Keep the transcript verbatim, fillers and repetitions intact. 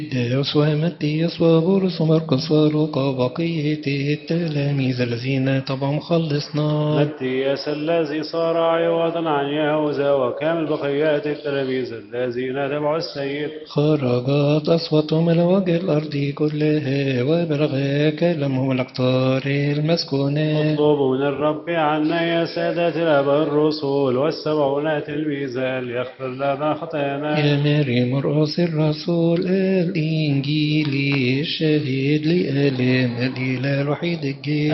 داوس ومتياس وبولس ومرقس ولوقا وبقية التلاميذ الذين تبعهم خلصنا. متياس الذي صار عوضا عن يهوذا وكامل بقيات التلاميذ الذين تبعوا السيد. خرجت أصواتهم إلى وجه الأرض كلها وبلغ كلامهم الأقطار المسكونة. اطلبوا من الرب عنا يا سادة الآباء الرسل والسبعون تلميذا ليغفر لنا خطايانا. يا مريم مرقس الرسول الإنجيلي الشهيد لآلام الإله الوحيد الجيد.